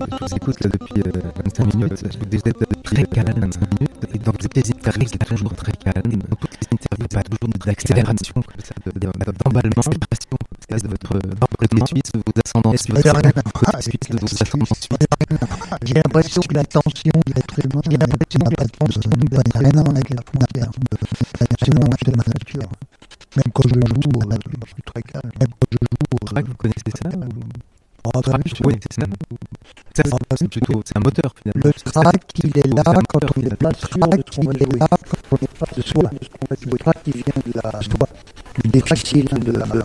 vous écoute là depuis 25 minutes, vous êtes très calme 25 minutes, et dans toutes les interviews, c'est toujours très calme. Dans toutes les interviews, il y a toujours d'accélération, comme ça, d'emballement, d'expression, comme ça, de votre suisse, vos ascendants suisses, J'ai l'impression que la tension de l'être humain, j'ai l'impression que la tension n'a rien avec la frontière de ma nature. Même quand je joue, je suis très calme. Même quand je joue, vous connaissez ça oui, c'est ça. Ça, c'est plutôt, c'est un moteur finalement. Le trac, il est là quand on est pas sûr de ce qu'on va jouer. Le trac, il vient de la, du difficile, de la